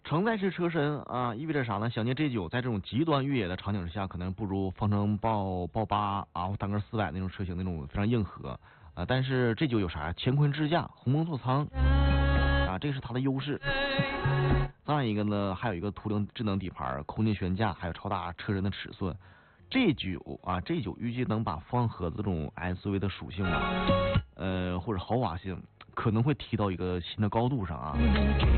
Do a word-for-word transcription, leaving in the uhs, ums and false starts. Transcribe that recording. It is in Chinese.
承载式车身啊，意味着啥呢？想见 G 九在这种极端越野的场景之下，可能不如方程豹豹八啊，单个四百那种车型那种非常硬核啊。但是 G 九有啥呀？乾坤支架、鸿蒙座舱啊，这个是它的优势。再一个呢，还有一个图灵智能底盘、空气悬架，还有超大车身的尺寸。G 九啊 ，G 九预计能把方盒子这种 S U V 的属性啊，呃或者豪华性可能会提到一个新的高度上啊。